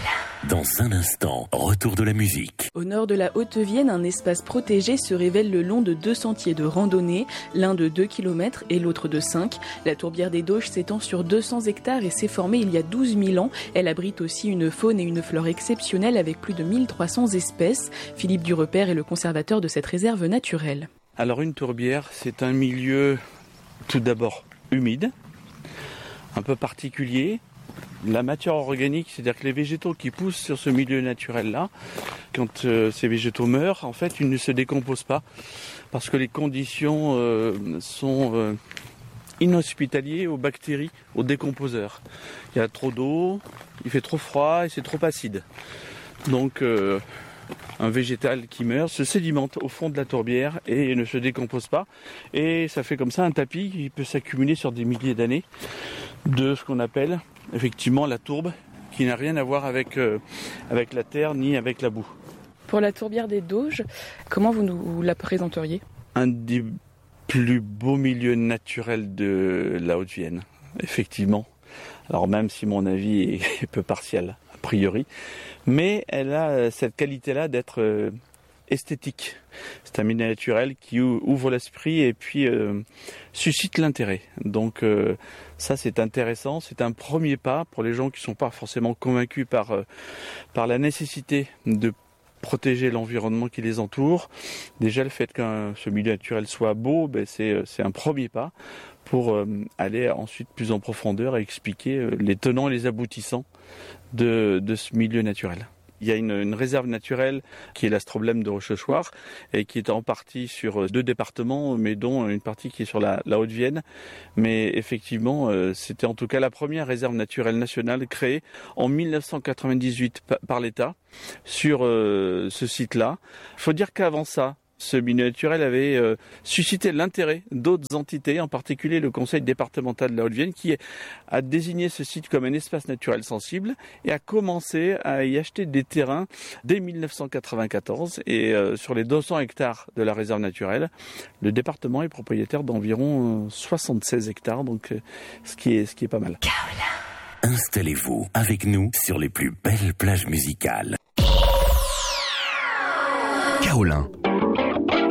Dans un instant, retour de la musique. Au nord de la Haute-Vienne, un espace protégé se révèle le long de 2 sentiers de randonnée, l'un de 2 km et l'autre de 5. La tourbière des Dauges s'étend sur 200 hectares et s'est formée il y a 12 000 ans. Elle abrite aussi une faune et une flore exceptionnelles avec plus de 1300 espèces. Philippe Durepère est le conservateur de cette réserve naturelle. Alors une tourbière, c'est un milieu tout d'abord humide, un peu particulier. La matière organique, c'est-à-dire que les végétaux qui poussent sur ce milieu naturel-là, quand ces végétaux meurent, en fait, ils ne se décomposent pas parce que les conditions sont inhospitalières aux bactéries, aux décomposeurs. Il y a trop d'eau, il fait trop froid et c'est trop acide. Donc, un végétal qui meurt se sédimente au fond de la tourbière et ne se décompose pas. Et ça fait comme ça un tapis qui peut s'accumuler sur des milliers d'années de ce qu'on appelle effectivement la tourbe, qui n'a rien à voir avec la terre ni avec la boue. Pour la tourbière des Dauges, comment vous nous la présenteriez ? Un des plus beaux milieux naturels de la Haute-Vienne, effectivement. Alors même si mon avis est peu partiel, a priori, mais elle a cette qualité-là d'être esthétique. C'est un milieu naturel qui ouvre l'esprit et puis suscite l'intérêt. Donc ça c'est intéressant, c'est un premier pas pour les gens qui ne sont pas forcément convaincus par la nécessité de protéger l'environnement qui les entoure. Déjà le fait que ce milieu naturel soit beau, c'est un premier pas pour aller ensuite plus en profondeur et expliquer les tenants et les aboutissants de ce milieu naturel. Il y a une réserve naturelle qui est l'Astroblème de Rochechouart et qui est en partie sur 2 départements, mais dont une partie qui est sur la Haute-Vienne. Mais effectivement, c'était en tout cas la première réserve naturelle nationale créée en 1998 par l'État sur ce site-là. Il faut dire qu'avant ça, ce milieu naturel avait suscité l'intérêt d'autres entités, en particulier le conseil départemental de la Haute-Vienne, qui a désigné ce site comme un espace naturel sensible et a commencé à y acheter des terrains dès 1994. Et sur les 200 hectares de la réserve naturelle, le département est propriétaire d'environ 76 hectares, donc ce qui est pas mal. Installez-vous avec nous sur les plus belles plages musicales. Kaolin.